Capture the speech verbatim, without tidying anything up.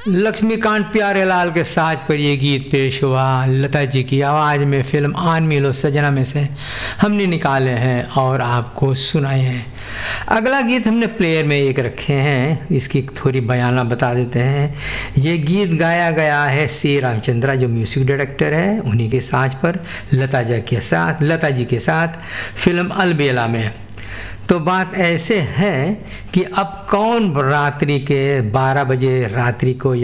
लक्ष्मीकांत प्यारेलाल के साज पर ये गीत पेश हुआ। लता जी की आवाज़ में फिल्म आन मिलो सजना में से हमने निकाले हैं और आपको सुनाए हैं। अगला गीत हमने प्लेयर में एक रखे हैं, इसकी थोड़ी बयाना बता देते हैं। ये गीत गाया गया है सी रामचंद्रा जो म्यूज़िक डायरेक्टर है, उन्हीं के साज पर लता जी के साथ लता जी के साथ फिल्म अलबेला में। तो बात ऐसे है कि अब कौन रात्रि के बारह बजे रात्रि को